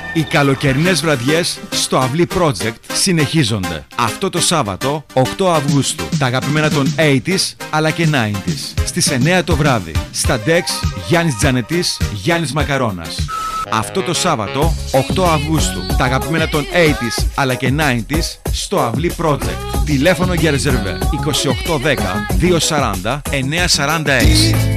Οι καλοκαιρινές βραδιές στο Αυλή Project συνεχίζονται. Αυτό το Σάββατο, 8 Αυγούστου, τα αγαπημένα των 80's αλλά και 90's. Στις 9 το βράδυ, στα Dex, Γιάννης Τζανετής, Γιάννης Μακαρώνας. Αυτό το Σάββατο, 8 Αυγούστου, τα αγαπημένα των 80's αλλά και 90's στο Αυλή Project. Τηλέφωνο για ρεζερβέ 2810 240 946.